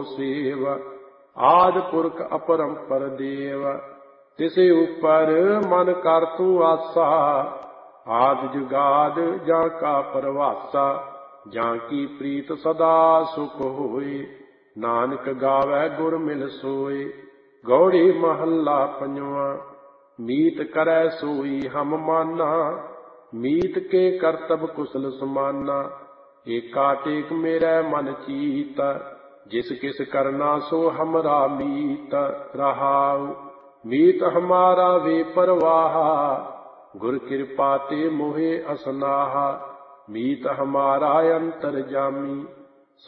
Save. आदि पुरख अपरंपर देव। तिसे ऊपर मन कर तू आसा। आदि जुगाद जा का परवासा। जाकी प्रीत सदा सुख होए। नानक गावै गुर मिल सोए। गौड़ी महला पंजवा। मीत करै सोई हम माना। मीत के करतब कुशल समाना। एका टेक मेरे मन चीत। जिस किस करना सो हमरा मीत। रहाउ मीत हमारा वे परवाहा। गुर कृपा ते मोहे असनाहा। मीत हमारा अंतर जामी।